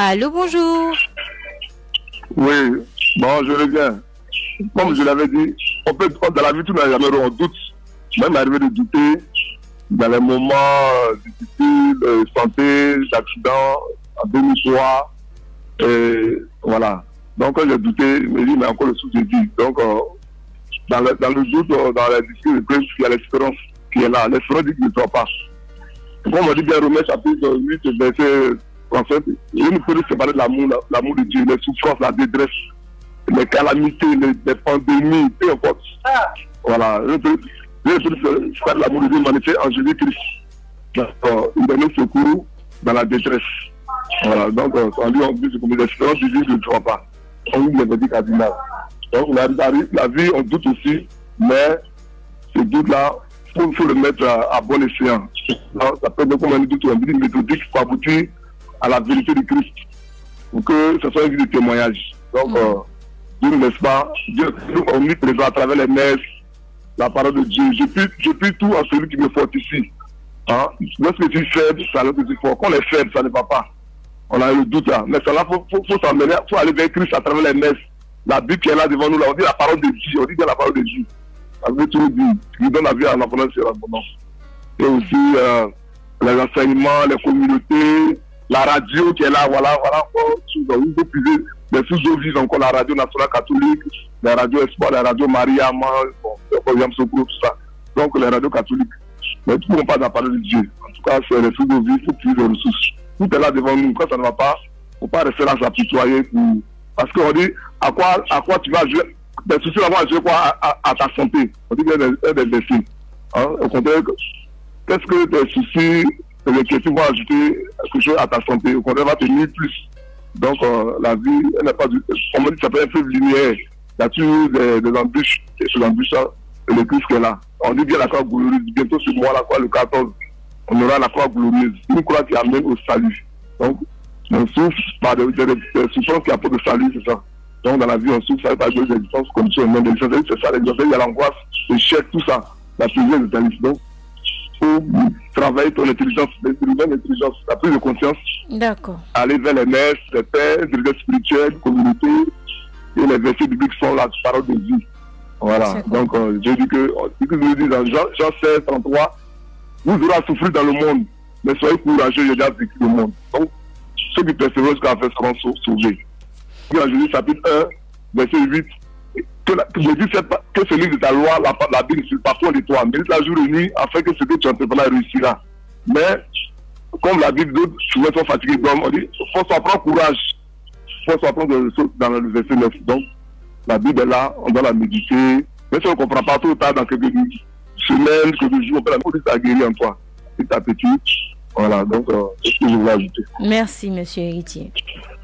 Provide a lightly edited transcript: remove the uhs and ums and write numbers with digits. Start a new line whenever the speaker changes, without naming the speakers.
Allô, bonjour.
Oui, bon, je reviens. Comme je l'avais dit, on peut, dans la vie, tout n'a jamais on doute. Même arrivé de douter dans les moments difficiles, de santé, d'accident, en 2003. Et voilà. Donc, quand j'ai douté, je me dis, mais encore le sou de Dieu. Donc, dans le doute, dans la difficulté, il y a l'espérance qui est là. L'espérance dit qu'il ne soit pas. Comme on dit bien, Romains chapitre 8, verset 37, il ne peut se séparer de l'amour de Dieu, les souffrances, la détresse, les calamités, les pandémies, peu importe. Voilà, je ne peux se séparer de l'amour de Dieu manifesté en Jésus-Christ. Il donne secours dans la détresse. Voilà, donc on dit en plus comme l'espérance de Dieu ne croit pas. On dit les cardinal. Donc la vie, on doute aussi, mais ce doute-là, il faut le mettre à bon escient. Ça peut être comme un doute ou un but méthodique pour aboutir à la vérité de Christ, pour que ce soit une vie de témoignage. Donc, Dieu ne laisse pas, Dieu nous omniprésent à travers les messes, la parole de Dieu. Je prie tout à celui qui me fortifie. Hein? Lorsque je suis faible, ça ne peut pas fort. Quand on est faible, ça ne va pas. On a le doute là. Mais ça là, faut s'emmener, faut aller vers Christ à travers les messes. La Bible qui est là devant nous, là, on dit la parole de Dieu, on dit bien la parole de Dieu. Ça veut tout dire, qui donne la vie à l'abondance et à l'abondance. Et aussi les enseignements, les communautés, la radio qui est là, voilà, il faut puiser les sous-eaux vivent encore la radio nationale catholique, la radio Espoir, la radio Maria, tout ça. Donc les radios catholiques. Mais tout le monde parle de la parole de Dieu. En tout cas, c'est les sous-eaux vivent, il faut puiser les ressources. Tout est là devant nous. Quand ça ne va pas, il ne faut pas rester là s'apitoyer. Parce qu'on dit, à quoi tu vas jouer. Des soucis vont jouer quoi à ta santé. On dit qu'il y a des défis. Hein? Au contraire, qu'est-ce que tes soucis, les questions vont ajouter quelque chose à ta santé. Au contraire, va te nuire plus. Donc, la vie, elle n'est pas du. On me dit que ça peut être linéaire. Il y a toujours des embûches. Et sur l'embûche, le Christ qui est là. On dit bien la croix glorieuse. Bientôt ce mois-là, le 14, on aura la croix glorieuse. Une croix qui amène au salut. Donc, on souffre par des souffrances qui apportent le salut, c'est ça. Donc, dans la vie, on souffre par des existences comme ça, même des existences, c'est ça, il y a l'angoisse, l'échec, tout ça, la prison des intelligences. Donc, il faut travailler ton intelligence, l'intelligence, la prise de conscience.
D'accord.
Aller vers les messes, les pères, les leaders spirituels, communautés, et les versets bibliques sont la parole de Dieu. Voilà. Donc, j'ai dit que, nous dit dans Jean 16, 33, vous aurez à souffrir dans le monde, mais soyez courageux, j'ai déjà vécu le monde. Donc, ceux qui persévèrent jusqu'à la fin seront sauvés. Dans Jésus chapitre 1, verset 8, que ce livre de ta loi, la Bible, sur le parcours de toi, médite la jour et nuit, afin que ce que tu entreprendras réussira. Mais, comme la Bible, d'autres souvent sont fatigués, on dit, il faut s'en prendre courage. Il faut s'en prendre dans le verset 9. Donc, la Bible est là, on doit la méditer. Mais si on ne comprend pas, tout le temps, dans quelques semaines, quelques jours, on peut la guérir en toi. Petit à petit. Voilà, donc, c'est ce que je voulais ajouter.
Merci, monsieur Héritier.